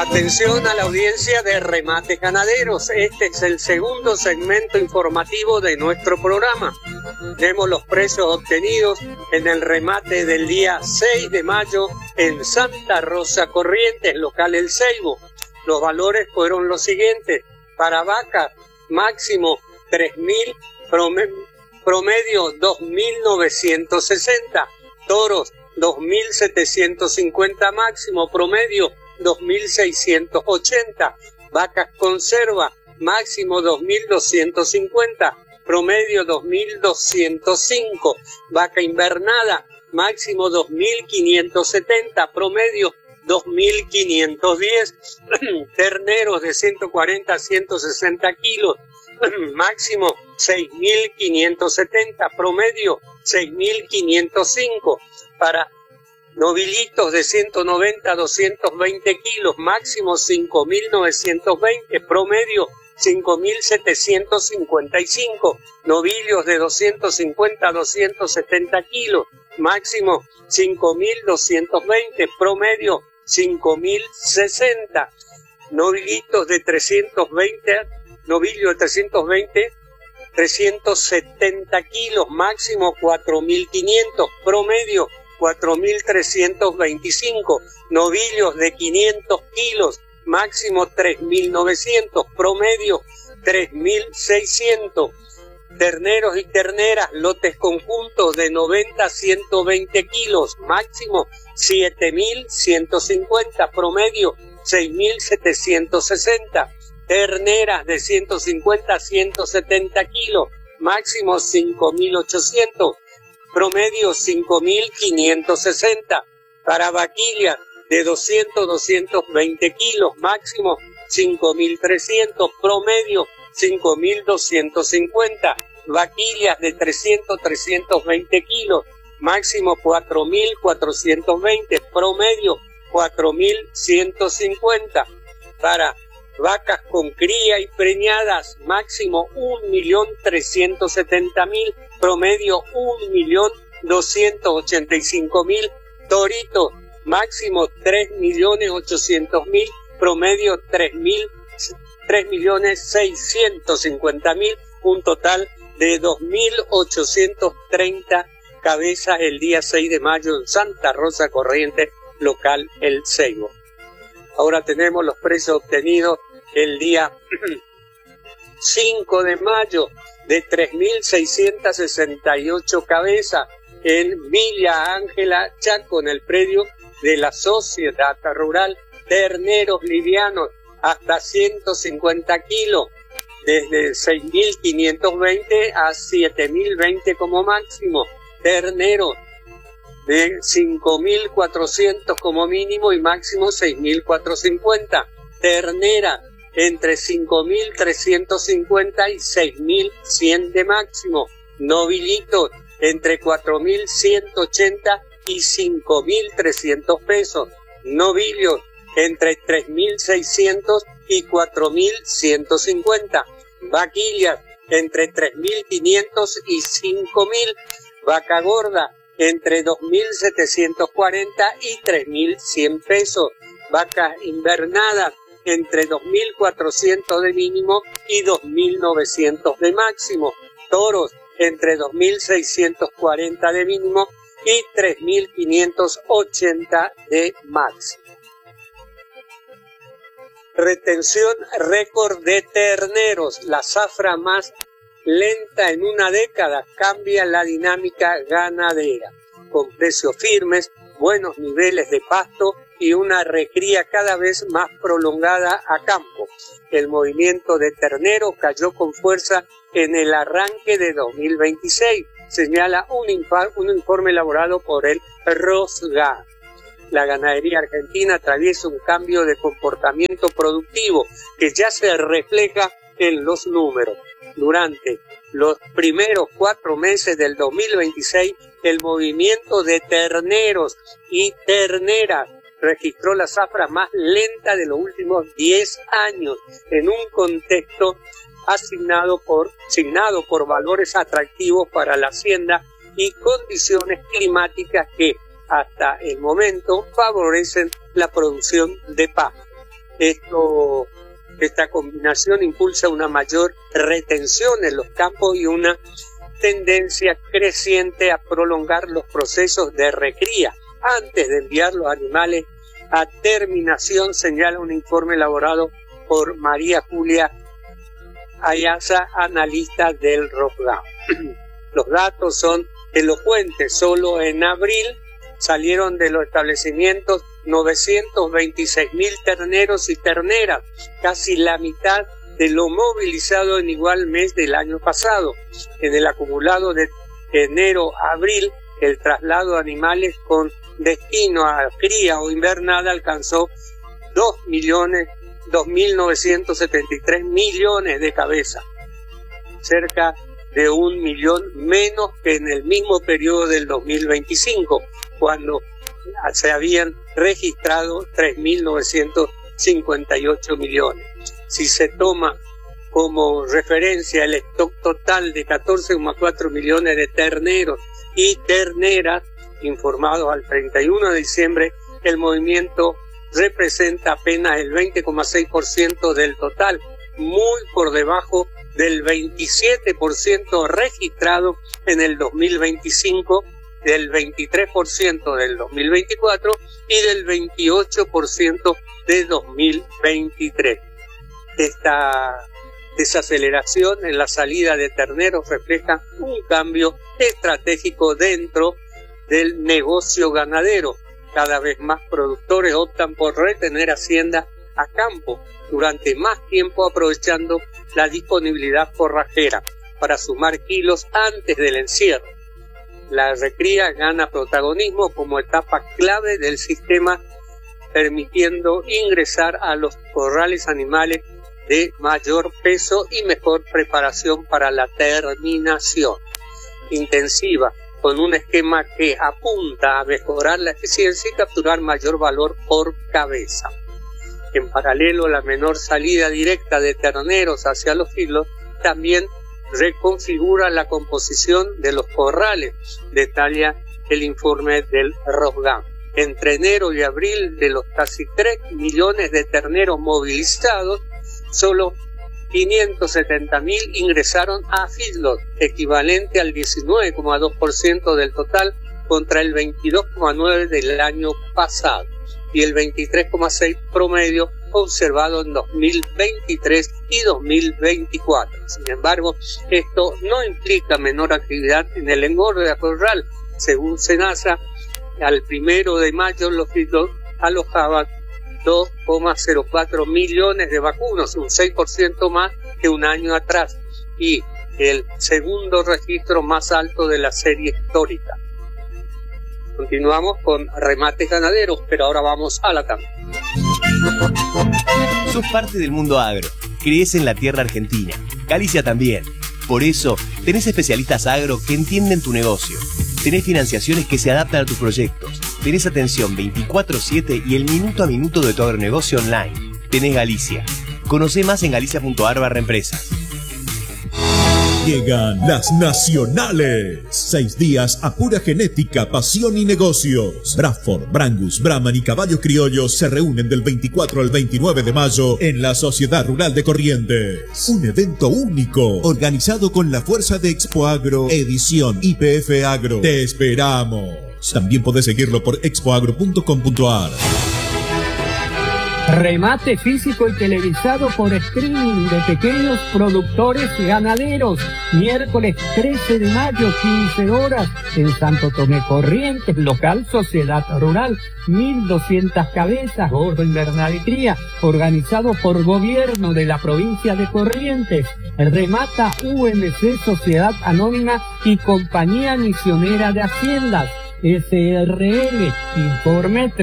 Atención a la audiencia de Remates Ganaderos. Este es el segundo segmento informativo de nuestro programa. Vemos los precios obtenidos en el remate del día 6 de mayo en Santa Rosa Corrientes, local El Ceibo. Los valores fueron los siguientes. Para vacas, máximo 3.000, promedio 2.960. Toros, 2.750 máximo, promedio 2.680. Vacas conserva, máximo 2.250, promedio 2.205. Vaca invernada, máximo 2.570, promedio 2.510. Terneros de 140 a 160 kilos, máximo 6.570, promedio 6.505. Para novilitos de 190 a 220 kilos, máximo 5.920, promedio 5.755. Novillos de 250 a 270 kilos, máximo 5.220, promedio 5.060. Novilitos de 320, novillo de 370 kilos, máximo 4.500, promedio 4.325. Novillos de 500 kilos, máximo 3.900, promedio 3.600. Terneros y terneras, lotes conjuntos de 90 a 120 kilos, máximo 7.150, promedio 6.760. Terneras de 150 a 170 kilos, máximo 5.800, promedio 5.560. Para vaquillas de 200 a 220 kilos, máximo 5.300, promedio 5.250. Vaquillas de 300 a 320 kilos, máximo 4.420, promedio 4.150. Para vacas con cría y preñadas, máximo 1.370.000, promedio 1.285.000. Toritos, máximo 3.800.000, promedio 3.650.000, un total de 2.830 cabezas el día 6 de mayo en Santa Rosa Corrientes, local El Ceibo. Ahora tenemos los precios obtenidos el día 5 de mayo de 3.668 cabezas en Villa Ángela Chaco, en el predio de la Sociedad Rural. Terneros livianos hasta 150 kilos, desde 6.520 a 7.020 como máximo. Terneros de 5.400 como mínimo y máximo 6.450. Ternera entre 5.350 y 6.100 de máximo. Novilitos entre 4.180 y 5.300 pesos. Novillos entre 3.600 y 4.150. Vaquillas entre 3.500 y 5.000. Vaca gorda entre 2.740 y 3.100 pesos. Vacas invernadas entre 2.400 de mínimo y 2.900 de máximo. Toros entre 2.640 de mínimo y 3.580 de máximo. Retención récord de terneros. La zafra más lenta en una década cambia la dinámica ganadera. Con precios firmes, buenos niveles de pasto y una recría cada vez más prolongada a campo. El movimiento de terneros cayó con fuerza en el arranque de 2026, señala un informe elaborado por el ROSGA. La ganadería argentina atraviesa un cambio de comportamiento productivo que ya se refleja en los números. Durante los primeros 4 meses del 2026, el movimiento de terneros y terneras registró la zafra más lenta de los últimos 10 años, en un contexto asignado por valores atractivos para la hacienda y condiciones climáticas que hasta el momento favorecen la producción de pasto. Esta combinación impulsa una mayor retención en los campos y una tendencia creciente a prolongar los procesos de recría antes de enviar los animales a terminación, señala un informe elaborado por María Julia Ayaza, analista del ROPGAM. Los datos son elocuentes. Solo en abril salieron de los establecimientos 926.000 terneros y terneras, casi la mitad de lo movilizado en igual mes del año pasado. En el acumulado de enero a abril, el traslado de animales con destino a cría o invernada alcanzó 2.973 millones de cabezas, cerca de 1 millón menos que en el mismo periodo del 2025, cuando se habían registrado 3.958 millones. Si se toma como referencia el stock total de 14,4 millones de terneros y terneras informados al 31 de diciembre, el movimiento representa apenas el 20,6% del total, muy por debajo del 27% registrado en el 2025, del 23% del 2024 y del 28% de 2023. Esta desaceleración en la salida de terneros refleja un cambio estratégico dentro del negocio ganadero. Cada vez más productores optan por retener hacienda a campo durante más tiempo, aprovechando la disponibilidad forrajera para sumar kilos antes del encierro. La recría gana protagonismo como etapa clave del sistema, permitiendo ingresar a los corrales animales de mayor peso y mejor preparación para la terminación intensiva, con un esquema que apunta a mejorar la eficiencia y capturar mayor valor por cabeza. En paralelo, la menor salida directa de terneros hacia los filos también reconfigura la composición de los corrales, detalla el informe del ROPGAM. Entre enero y abril, de los casi 3 millones de terneros movilizados, solo 570.000 ingresaron a feedlot, equivalente al 19,2% del total contra el 22,9% del año pasado y el 23,6% promedio observado en 2023 y 2024. Sin embargo, esto no implica menor actividad en el engorde de corral. Según Senasa, al 1 de mayo los feedlots alojaban 2,04 millones de vacunos, un 6% más que un año atrás, y el segundo registro más alto de la serie histórica. Continuamos con remates ganaderos, pero ahora vamos a la tanda. Sos parte del mundo agro, crees en la tierra argentina, Galicia también. Por eso, tenés especialistas agro que entienden tu negocio. Tenés financiaciones que se adaptan a tus proyectos. Tenés atención 24/7 y el minuto a minuto de tu agronegocio online. Tenés Galicia. Conocé más en galicia.ar/empresas. Llegan las nacionales. 6 días a pura genética, pasión y negocios. Bradford, Brangus, Brahman y caballos criollos se reúnen del 24 al 29 de mayo en la Sociedad Rural de Corrientes. Un evento único, organizado con la fuerza de Expo Agro, edición IPF Agro. Te esperamos. También podés seguirlo por expoagro.com.ar. Remate físico y televisado por streaming de pequeños productores ganaderos. Miércoles 13 de mayo, 15 horas, en Santo Tomé Corrientes, local Sociedad Rural. 1.200 cabezas, gordo invernal y cría, organizado por gobierno de la provincia de Corrientes. Remata UMC, Sociedad Anónima y Compañía Misionera de Haciendas. SRL, informe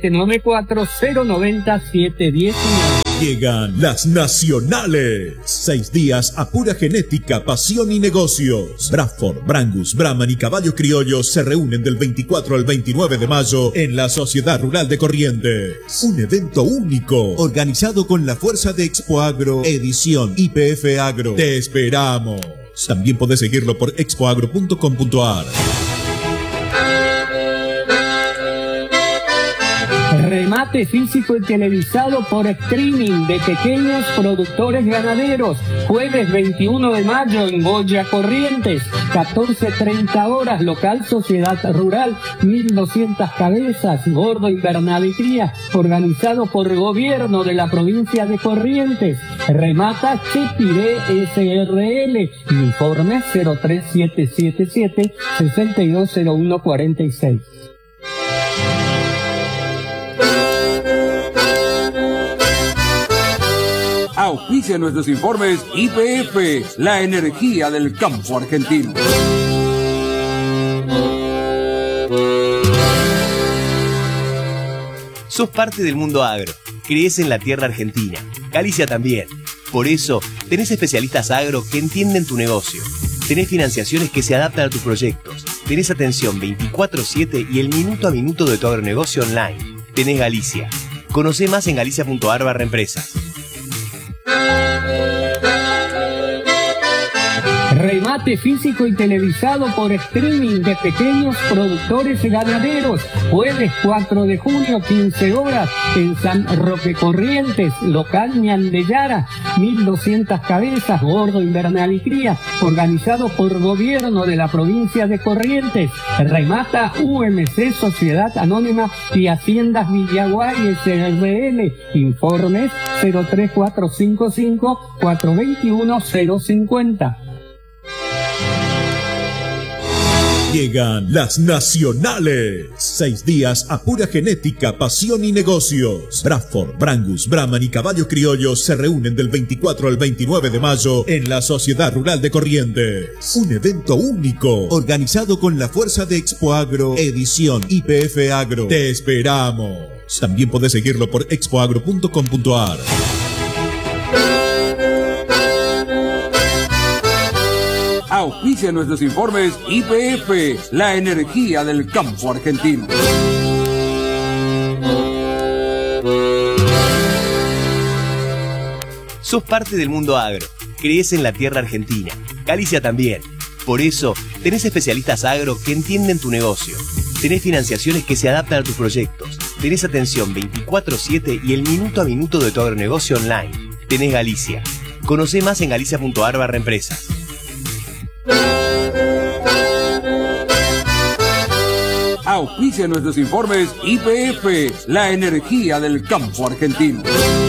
3794-090-719. Llegan las nacionales. 6 días a pura genética, pasión y negocios. Bradford, Brangus, Brahman y caballos criollos se reúnen del 24 al 29 de mayo en la Sociedad Rural de Corrientes. Un evento único, organizado con la fuerza de Expo Agro, edición IPF Agro. Te esperamos. También podés seguirlo por expoagro.com.ar. Remate físico y televisado por streaming de pequeños productores ganaderos. Jueves 21 de mayo en Goya Corrientes, 14:30 horas, local Sociedad Rural, 1200 cabezas, gordo invernal y cría, organizado por gobierno de la provincia de Corrientes. Remata Chepiré SRL, informe 03777 620146. Auspicia nuestros informes YPF, la energía del campo argentino. Sos parte del mundo agro, crees en la tierra argentina, Galicia también. Por eso, tenés especialistas agro que entienden tu negocio. Tenés financiaciones que se adaptan a tus proyectos. Tenés atención 24/7 y el minuto a minuto de tu agronegocio online. Tenés Galicia. Conocé más en galicia.ar/empresas. Remate físico y televisado por streaming de pequeños productores ganaderos. Jueves 4 de junio, 15 horas, en San Roque Corrientes, local Ñandellara, 1200 cabezas, gordo invernal y cría, organizado por gobierno de la provincia de Corrientes. Remata UMC, Sociedad Anónima y Haciendas Villaguay SRL. Informes 03455 421 050. Llegan las nacionales. 6 días a pura genética, pasión y negocios. Bradford, Brangus, Brahman y caballos criollos se reúnen del 24 al 29 de mayo en la Sociedad Rural de Corrientes. Un evento único, organizado con la fuerza de Expo Agro, edición YPF Agro. Te esperamos. También podés seguirlo por expoagro.com.ar. Auspicia nuestros informes YPF, la energía del campo argentino. Sos parte del mundo agro, crees en la tierra argentina, Galicia también. Por eso, tenés especialistas agro que entienden tu negocio. Tenés financiaciones que se adaptan a tus proyectos. Tenés atención 24/7 y el minuto a minuto de tu agronegocio online. Tenés Galicia. Conocé más en galicia.ar/empresas. Auspicia nuestros informes YPF, la energía del campo argentino.